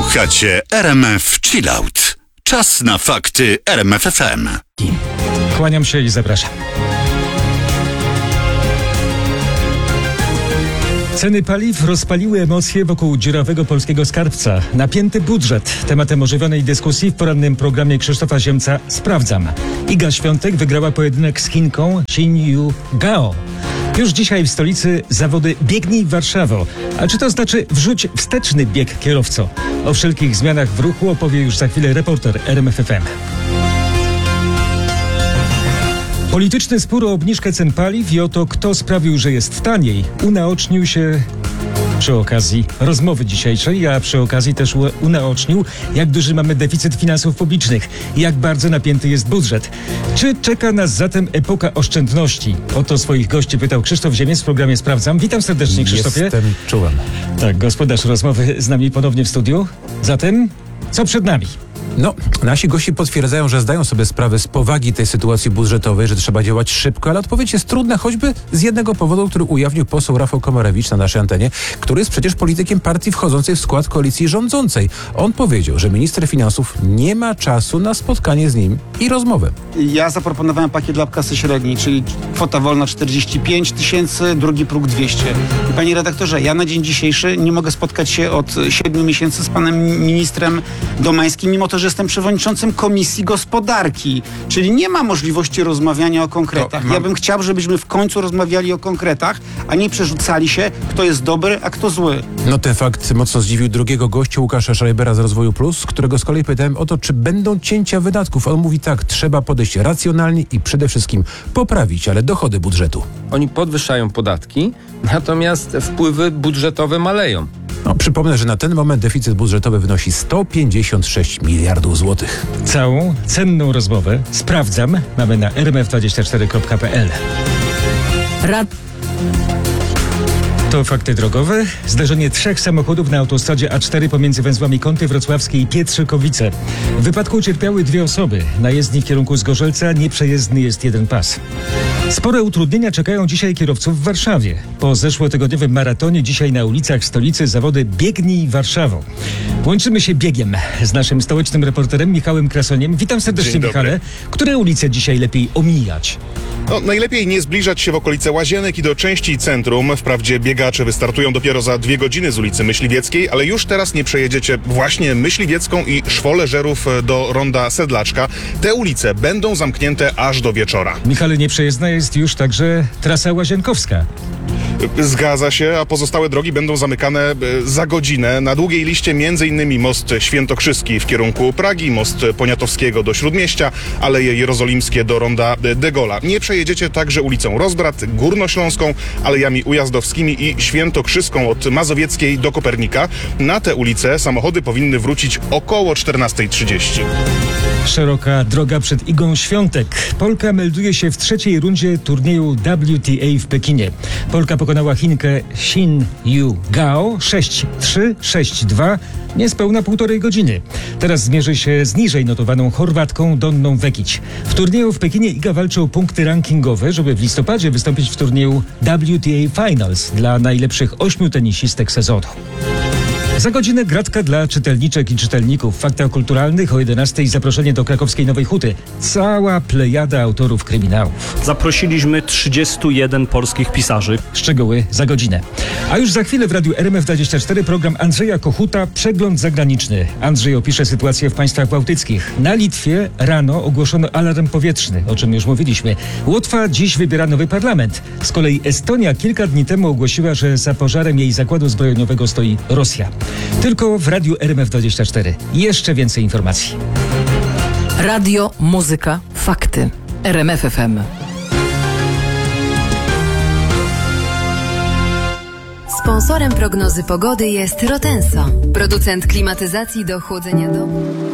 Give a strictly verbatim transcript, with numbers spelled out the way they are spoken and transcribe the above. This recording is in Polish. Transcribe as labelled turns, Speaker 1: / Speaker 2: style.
Speaker 1: Słuchacie R M F Chillout. Czas na fakty R M F F M.
Speaker 2: Kłaniam się i zapraszam. Ceny paliw rozpaliły emocje wokół dziurawego polskiego skarbca. Napięty budżet. Tematem ożywionej dyskusji w porannym programie Krzysztofa Ziemca Sprawdzam. Iga Świątek wygrała pojedynek z Chinką Xin Yu Gao. Już dzisiaj w stolicy zawody Biegnij Warszawo. A czy to znaczy wrzuć wsteczny bieg kierowco? O wszelkich zmianach w ruchu opowie już za chwilę reporter R M F F M. Polityczny spór o obniżkę cen paliw i o to, kto sprawił, że jest taniej, unaocznił się przy okazji rozmowy dzisiejszej, a przy okazji też unaocznił, jak duży mamy deficyt finansów publicznych i jak bardzo napięty jest budżet. Czy czeka nas zatem epoka oszczędności? O to swoich gości pytał Krzysztof Ziemiec w programie Sprawdzam. Witam serdecznie, Krzysztofie.
Speaker 3: Jestem czułem.
Speaker 2: Tak, gospodarz rozmowy z nami ponownie w studiu. Zatem, co przed nami?
Speaker 3: No, nasi gości potwierdzają, że zdają sobie sprawę z powagi tej sytuacji budżetowej, że trzeba działać szybko, ale odpowiedź jest trudna choćby z jednego powodu, który ujawnił poseł Rafał Komorowicz na naszej antenie, który jest przecież politykiem partii wchodzącej w skład koalicji rządzącej. On powiedział, że minister finansów nie ma czasu na spotkanie z nim i rozmowę.
Speaker 4: Ja zaproponowałem pakiet dla kasy średniej, czyli kwota wolna czterdzieści pięć tysięcy, drugi próg dwieście. I panie redaktorze, ja na dzień dzisiejszy nie mogę spotkać się od siedmiu miesięcy z panem ministrem Domańskim, mimo to, że jestem przewodniczącym Komisji Gospodarki, czyli nie ma możliwości rozmawiania o konkretach. Mam... Ja bym chciał, żebyśmy w końcu rozmawiali o konkretach, a nie przerzucali się, kto jest dobry, a kto zły.
Speaker 3: No ten fakt mocno zdziwił drugiego gościa, Łukasza Schreibera z Rozwoju Plus, którego z kolei pytałem o to, czy będą cięcia wydatków. On mówi tak, trzeba podejść racjonalnie i przede wszystkim poprawić, ale dochody budżetu.
Speaker 5: Oni podwyższają podatki, natomiast wpływy budżetowe maleją.
Speaker 3: No, przypomnę, że na ten moment deficyt budżetowy wynosi sto pięćdziesiąt sześć miliardów złotych.
Speaker 2: Całą cenną rozmowę Sprawdzam mamy na r m f dwadzieścia cztery kropka p l. Rad... To fakty drogowe. Zdarzenie trzech samochodów na autostradzie A cztery pomiędzy węzłami Kąty Wrocławskie i Pietrzykowice. W wypadku ucierpiały dwie osoby. Na jezdni w kierunku Zgorzelca nieprzejezdny jest jeden pas. Spore utrudnienia czekają dzisiaj kierowców w Warszawie. Po zeszłotygodniowym maratonie dzisiaj na ulicach stolicy zawody Biegnij Warszawą. Łączymy się biegiem z naszym stołecznym reporterem Michałem Krasoniem. Witam serdecznie, Michale. Które ulice dzisiaj lepiej omijać?
Speaker 6: No, najlepiej nie zbliżać się w okolice Łazienek i do części centrum. Wprawdzie biegacze wystartują dopiero za dwie godziny z ulicy Myśliwieckiej, ale już teraz nie przejedziecie właśnie Myśliwiecką i Szwoleżerów do ronda Sedlaczka. Te ulice będą zamknięte aż do wieczora.
Speaker 2: Michale, nieprzejezdna jest już także trasa łazienkowska.
Speaker 6: Zgadza się, a pozostałe drogi będą zamykane za godzinę. Na długiej liście między innymi most Świętokrzyski w kierunku Pragi, most Poniatowskiego do Śródmieścia, Aleje Jerozolimskie do ronda de Gaulle'a. Nie przejedziecie także ulicą Rozbrat, Górnośląską, Alejami Ujazdowskimi i Świętokrzyską od Mazowieckiej do Kopernika. Na te ulice samochody powinny wrócić około czternasta trzydzieści.
Speaker 2: Szeroka droga przed Igą Świątek. Polka melduje się w trzeciej rundzie turnieju W T A w Pekinie. Polka pokonała Chinkę Xin Yu Gao sześć trzy, sześć dwa, niespełna półtorej godziny. Teraz zmierzy się z niżej notowaną Chorwatką Donną Vekić. W turnieju w Pekinie Iga walczy o punkty rankingowe, żeby w listopadzie wystąpić w turnieju W T A Finals dla najlepszych ośmiu tenisistek sezonu. Za godzinę gratka dla czytelniczek i czytelników. W faktach kulturalnych o jedenastej zaproszenie do krakowskiej Nowej Huty. Cała plejada autorów kryminałów.
Speaker 7: Zaprosiliśmy trzydziestu jeden polskich pisarzy.
Speaker 2: Szczegóły za godzinę. A już za chwilę w radiu R M F dwadzieścia cztery program Andrzeja Kochuta Przegląd zagraniczny. Andrzej opisze sytuację w państwach bałtyckich. Na Litwie rano ogłoszono alarm powietrzny, o czym już mówiliśmy. Łotwa dziś wybiera nowy parlament. Z kolei Estonia kilka dni temu ogłosiła, że za pożarem jej zakładu zbrojeniowego stoi Rosja. Tylko w radiu R M F dwadzieścia cztery. Jeszcze więcej informacji.
Speaker 8: Radio, muzyka, fakty. R M F F M.
Speaker 9: Sponsorem prognozy pogody jest Rotenso, producent klimatyzacji do chłodzenia domu.